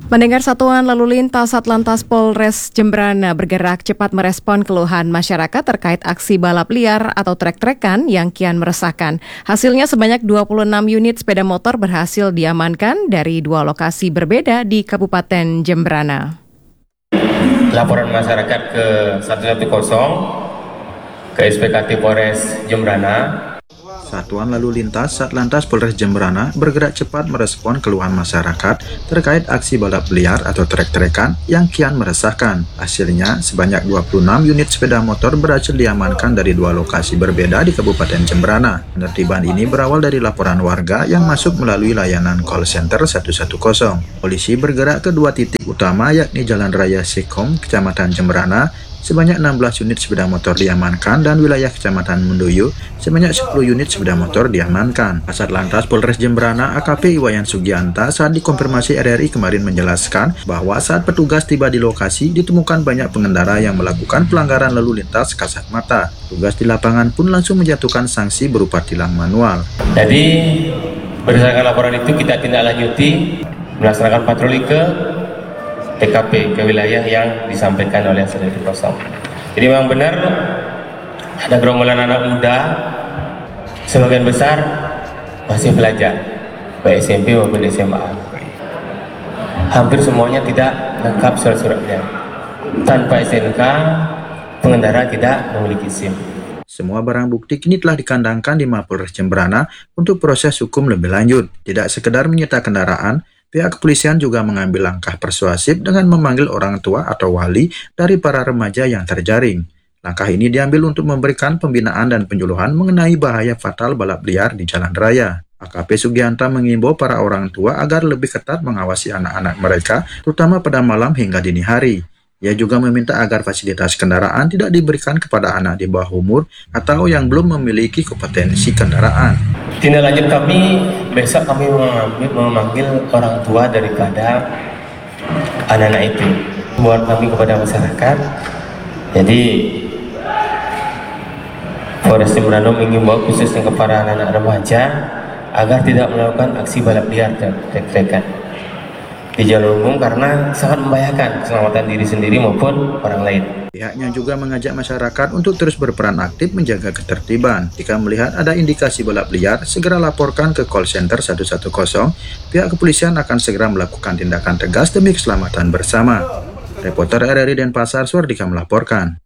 Mendengar Satuan Lalu Lintas Satlantas Polres Jembrana bergerak cepat merespon keluhan masyarakat terkait aksi balap liar atau trek-trekan yang kian meresahkan. Hasilnya sebanyak 26 unit sepeda motor berhasil diamankan dari 2 lokasi berbeda di Kabupaten Jembrana. Laporan masyarakat ke 110 ke SPKT Polres Jembrana. Satuan Lalu Lintas Satlantas Polres Jembrana bergerak cepat merespon keluhan masyarakat terkait aksi balap liar atau trek-trekan yang kian meresahkan. Hasilnya, sebanyak 26 unit sepeda motor berhasil diamankan dari 2 lokasi berbeda di Kabupaten Jembrana. Penertiban ini berawal dari laporan warga yang masuk melalui layanan call center 110. Polisi bergerak ke 2 titik utama yakni Jalan Raya Sekom, Kecamatan Jembrana. Sebanyak 16 unit sepeda motor diamankan dan wilayah Kecamatan Munduyu sebanyak 10 unit sepeda motor diamankan. Kasat Lantas Polres Jembrana AKP Iwayan Sugianta saat dikonfirmasi RRI kemarin menjelaskan bahwa saat petugas tiba di lokasi ditemukan banyak pengendara yang melakukan pelanggaran lalu lintas kasat mata. Tugas di lapangan pun langsung menjatuhkan sanksi berupa tilang manual. Jadi berdasarkan laporan itu kita tindak lanjuti melaksanakan patroli ke TKP, ke wilayah yang disampaikan oleh 110. Jadi memang benar ada gerombolan anak muda, sebagian besar masih belajar, baik SMP maupun SMA. Hampir semuanya tidak lengkap surat-suratnya. Tanpa SNK, pengendara tidak memiliki SIM. Semua barang bukti kini telah dikandangkan di Mapolres Jembrana untuk proses hukum lebih lanjut. Tidak sekedar menyita kendaraan, pihak kepolisian juga mengambil langkah persuasif dengan memanggil orang tua atau wali dari para remaja yang terjaring. Langkah ini diambil untuk memberikan pembinaan dan penyuluhan mengenai bahaya fatal balap liar di jalan raya. AKP Sugianta mengimbau para orang tua agar lebih ketat mengawasi anak-anak mereka, terutama pada malam hingga dini hari. Ia juga meminta agar fasilitas kendaraan tidak diberikan kepada anak di bawah umur atau yang belum memiliki kompetensi kendaraan. Tindak lanjut kami, besok kami memanggil orang tua daripada anak-anak itu. Buat kami kepada masyarakat, jadi Polres Jembrana mengimbau khususnya kepada anak-anak remaja agar tidak melakukan aksi balap liar dan trek-trekan di jalur umum karena sangat membahayakan keselamatan diri sendiri maupun orang lain. Pihaknya juga mengajak masyarakat untuk terus berperan aktif menjaga ketertiban. Jika melihat ada indikasi balap liar, segera laporkan ke call center 110. Pihak kepolisian akan segera melakukan tindakan tegas demi keselamatan bersama. Reporter RRI Denpasar, Suardika melaporkan.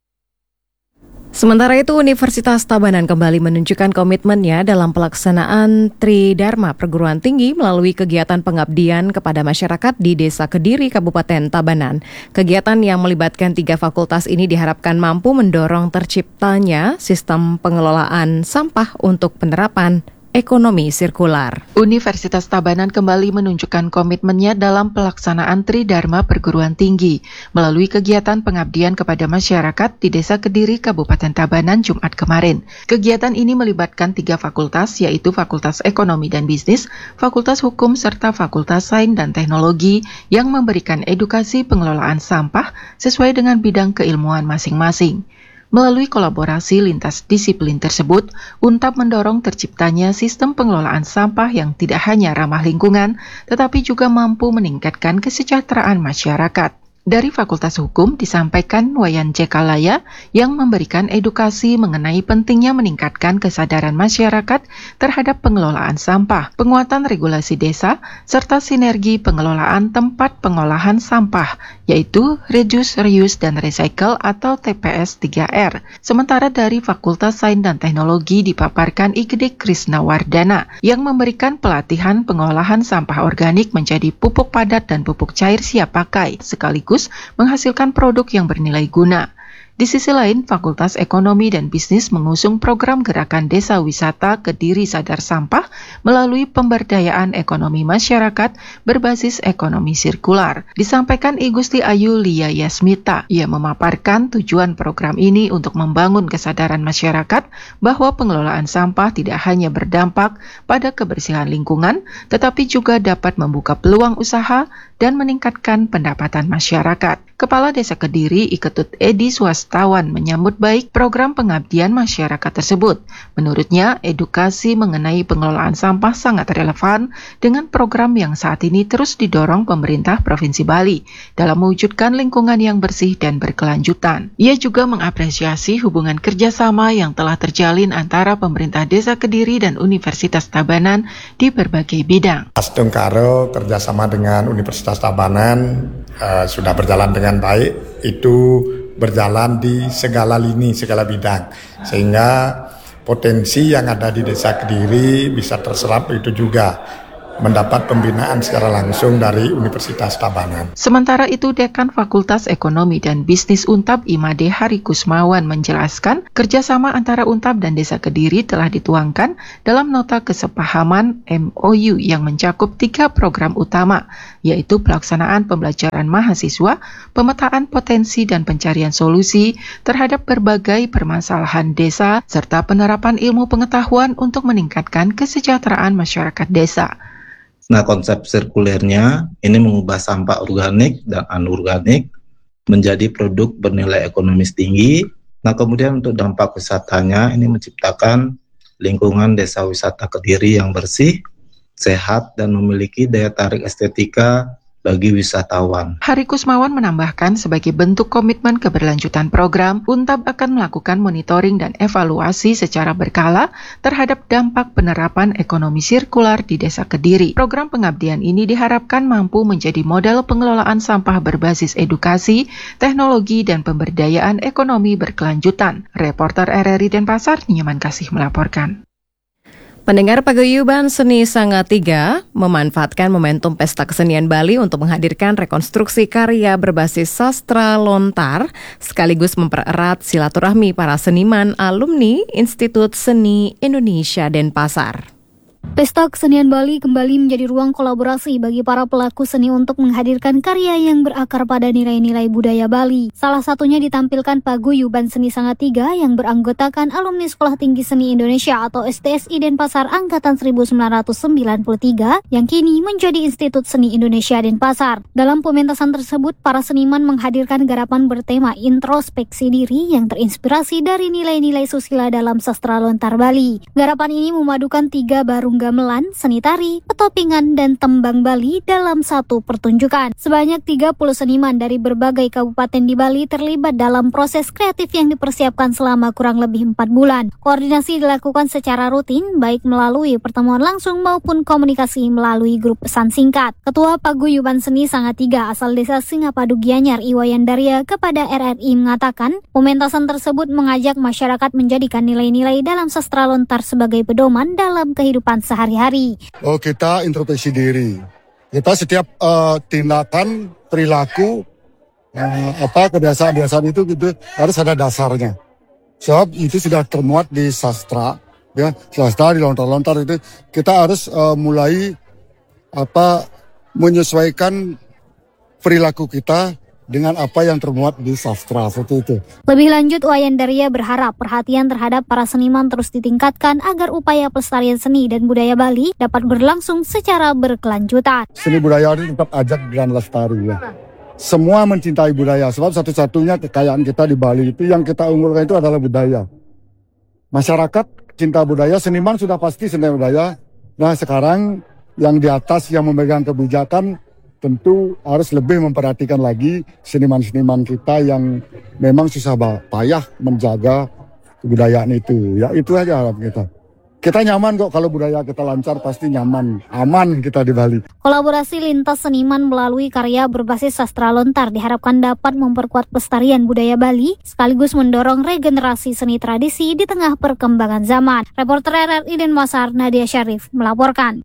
Sementara itu, Universitas Tabanan kembali menunjukkan komitmennya dalam pelaksanaan Tridharma Perguruan Tinggi melalui kegiatan pengabdian kepada masyarakat di Desa Kediri, Kabupaten Tabanan. Kegiatan yang melibatkan 3 fakultas ini diharapkan mampu mendorong terciptanya sistem pengelolaan sampah untuk penerapan ekonomi sirkular. Universitas Tabanan kembali menunjukkan komitmennya dalam pelaksanaan Tridharma Perguruan Tinggi melalui kegiatan pengabdian kepada masyarakat di Desa Kediri, Kabupaten Tabanan, Jumat kemarin. Kegiatan ini melibatkan 3 fakultas, yaitu Fakultas Ekonomi dan Bisnis, Fakultas Hukum, serta Fakultas Sains dan Teknologi yang memberikan edukasi pengelolaan sampah sesuai dengan bidang keilmuan masing-masing. Melalui kolaborasi lintas disiplin tersebut, UNTAB mendorong terciptanya sistem pengelolaan sampah yang tidak hanya ramah lingkungan, tetapi juga mampu meningkatkan kesejahteraan masyarakat. Dari Fakultas Hukum disampaikan Wayan Jekalaya yang memberikan edukasi mengenai pentingnya meningkatkan kesadaran masyarakat terhadap pengelolaan sampah, penguatan regulasi desa, serta sinergi pengelolaan tempat pengolahan sampah, yaitu Reduce, Reuse, dan Recycle atau TPS 3R. Sementara dari Fakultas Sains dan Teknologi dipaparkan Igede Krisnawardana yang memberikan pelatihan pengolahan sampah organik menjadi pupuk padat dan pupuk cair siap pakai, sekaligus menghasilkan produk yang bernilai guna. Di sisi lain, Fakultas Ekonomi dan Bisnis mengusung program Gerakan Desa Wisata Kediri Sadar Sampah melalui pemberdayaan ekonomi masyarakat berbasis ekonomi sirkular. Disampaikan I Gusti Ayu Lia Yasmita, ia memaparkan tujuan program ini untuk membangun kesadaran masyarakat bahwa pengelolaan sampah tidak hanya berdampak pada kebersihan lingkungan, tetapi juga dapat membuka peluang usaha dan meningkatkan pendapatan masyarakat. Kepala Desa Kediri Iketut Edi Swastawan menyambut baik program pengabdian masyarakat tersebut. Menurutnya, edukasi mengenai pengelolaan sampah sangat relevan dengan program yang saat ini terus didorong pemerintah Provinsi Bali dalam mewujudkan lingkungan yang bersih dan berkelanjutan. Ia juga mengapresiasi hubungan kerjasama yang telah terjalin antara pemerintah Desa Kediri dan Universitas Tabanan di berbagai bidang. Astungkaro kerjasama dengan Universitas Tabanan sudah berjalan dengan baik, itu berjalan di segala lini, segala bidang, sehingga potensi yang ada di Desa Kediri bisa terserap itu juga mendapat pembinaan secara langsung dari Universitas Tabanan. Sementara itu, Dekan Fakultas Ekonomi dan Bisnis Untap Imade Hari Kusmawan menjelaskan kerjasama antara Untap dan Desa Kediri telah dituangkan dalam nota kesepahaman MOU yang mencakup 3 program utama, yaitu pelaksanaan pembelajaran mahasiswa, pemetaan potensi dan pencarian solusi terhadap berbagai permasalahan desa, serta penerapan ilmu pengetahuan untuk meningkatkan kesejahteraan masyarakat desa. Nah, konsep sirkulernya ini mengubah sampah organik dan anorganik menjadi produk bernilai ekonomis tinggi. Nah, kemudian untuk dampak wisatanya ini menciptakan lingkungan desa wisata Kediri yang bersih, sehat, dan memiliki daya tarik estetika bagi wisatawan. Hari Kusmawan menambahkan sebagai bentuk komitmen keberlanjutan program, Untap akan melakukan monitoring dan evaluasi secara berkala terhadap dampak penerapan ekonomi sirkular di Desa Kediri. Program pengabdian ini diharapkan mampu menjadi model pengelolaan sampah berbasis edukasi, teknologi, dan pemberdayaan ekonomi berkelanjutan. Reporter RRI Denpasar, Nyoman Kasih melaporkan. Pendengar paguyuban seni Sanga 3 memanfaatkan momentum Pesta Kesenian Bali untuk menghadirkan rekonstruksi karya berbasis sastra lontar sekaligus mempererat silaturahmi para seniman alumni Institut Seni Indonesia Denpasar. Pesta Kesenian Bali kembali menjadi ruang kolaborasi bagi para pelaku seni untuk menghadirkan karya yang berakar pada nilai-nilai budaya Bali. Salah satunya ditampilkan paguyuban seni Sanga 3 yang beranggotakan alumni Sekolah Tinggi Seni Indonesia atau STSI Denpasar Angkatan 1993 yang kini menjadi Institut Seni Indonesia Denpasar. Dalam pementasan tersebut, para seniman menghadirkan garapan bertema introspeksi diri yang terinspirasi dari nilai-nilai susila dalam sastra lontar Bali. Garapan ini memadukan 3 barung gamelan, seni tari, petopingan, dan tembang Bali dalam satu pertunjukan. Sebanyak 30 seniman dari berbagai kabupaten di Bali terlibat dalam proses kreatif yang dipersiapkan selama kurang lebih 4 bulan. Koordinasi dilakukan secara rutin, baik melalui pertemuan langsung maupun komunikasi melalui grup pesan singkat. Ketua Paguyuban Seni Sanga 3 asal Desa Singapadu Gianyar, Iwayan Darya, kepada RRI mengatakan, pementasan tersebut mengajak masyarakat menjadikan nilai-nilai dalam sastra lontar sebagai pedoman dalam kehidupan sehari-hari. Kita introspeksi diri. Kita setiap tindakan, perilaku, kebiasaan-kebiasaan itu gitu harus ada dasarnya. Sebab itu sudah termuat di sastra, ya, sastra di lontar-lontar itu kita harus mulai menyesuaikan perilaku kita dengan apa yang termuat di sastra seperti itu. Lebih lanjut, Wayan Darya berharap perhatian terhadap para seniman terus ditingkatkan agar upaya pelestarian seni dan budaya Bali dapat berlangsung secara berkelanjutan. Seni budaya ini tetap ajak dan lestari, ya. Semua mencintai budaya, sebab satu-satunya kekayaan kita di Bali itu yang kita unggulkan itu adalah budaya. Masyarakat cinta budaya, seniman sudah pasti seni budaya. Nah, sekarang yang di atas yang memegang kebijakan tentu harus lebih memperhatikan lagi seniman-seniman kita yang memang susah payah menjaga kebudayaan itu. Ya itu aja harap kita. Kita nyaman kok kalau budaya kita lancar, pasti nyaman, aman kita di Bali. Kolaborasi lintas seniman melalui karya berbasis sastra lontar diharapkan dapat memperkuat pelestarian budaya Bali sekaligus mendorong regenerasi seni tradisi di tengah perkembangan zaman. Reporter RRI Denpasar, Nadia Syarif melaporkan.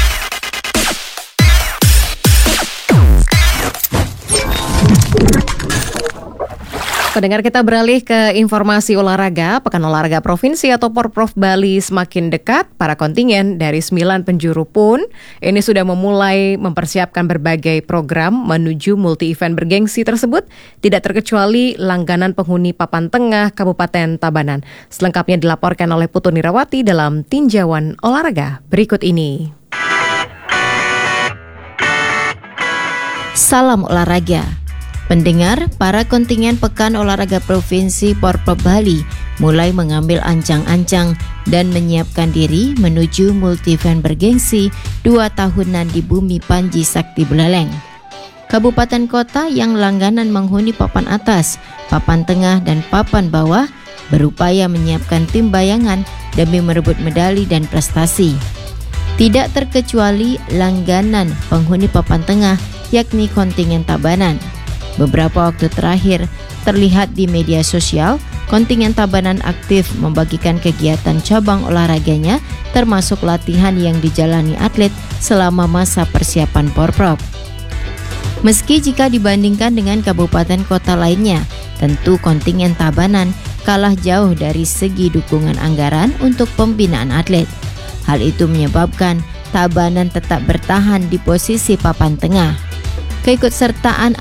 Pendengar, kita beralih ke informasi olahraga. Pekan Olahraga Provinsi atau Porprov Bali semakin dekat. Para kontingen dari 9 penjuru pun ini sudah memulai mempersiapkan berbagai program menuju multi-event bergengsi tersebut, tidak terkecuali langganan penghuni Papan Tengah Kabupaten Tabanan. Selengkapnya dilaporkan oleh Putu Nirawati dalam tinjauan olahraga berikut ini. Salam olahraga. Pendengar, para kontingen Pekan Olahraga Provinsi Porprov Bali mulai mengambil ancang-ancang dan menyiapkan diri menuju multi-event bergengsi 2 tahunan di bumi Panji Sakti Buleleng. Kabupaten kota yang langganan menghuni papan atas, papan tengah, dan papan bawah berupaya menyiapkan tim bayangan demi merebut medali dan prestasi. Tidak terkecuali langganan penghuni papan tengah, yakni kontingen Tabanan. Beberapa waktu terakhir terlihat di media sosial, kontingen Tabanan aktif membagikan kegiatan cabang olahraganya termasuk latihan yang dijalani atlet selama masa persiapan Porprov. Meski jika dibandingkan dengan kabupaten kota lainnya, tentu kontingen Tabanan kalah jauh dari segi dukungan anggaran untuk pembinaan atlet. Hal itu menyebabkan Tabanan tetap bertahan di posisi papan tengah. Keikutsertaan